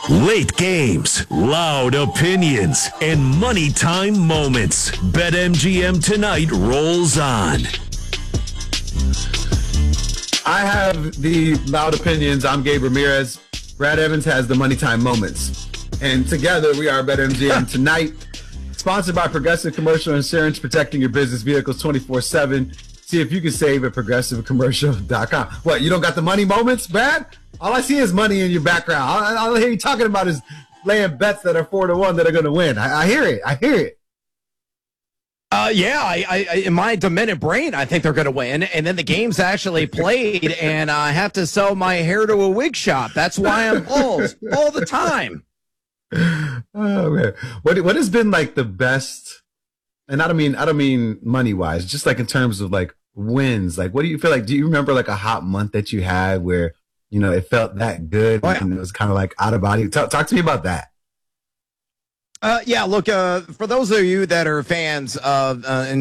Late games, loud opinions, and money time moments. BetMGM tonight rolls on. I have the loud opinions. I'm Gabe Ramirez. Brad Evans has the money time moments. And together we are BetMGM tonight. Sponsored by Progressive Commercial Insurance, protecting your business vehicles 24/7. See if you can save at progressivecommercial.com. What, you don't got the money moments, Brad? All I see is money in your background. All I hear you talking about is laying bets that are 4-1 that are going to win. I hear it. I hear it. I in my demented brain, I think they're going to win. And then the game's actually played, and I have to sell my hair to a wig shop. That's why I'm bald all the time. Oh man, what has been like the best? And I don't mean money wise, just like in terms of like wins. Like, what do you feel like? Do you remember like a hot month that you had where it felt that good and it was kind of like out of body? Talk to me about that. Look, for those of you that are fans of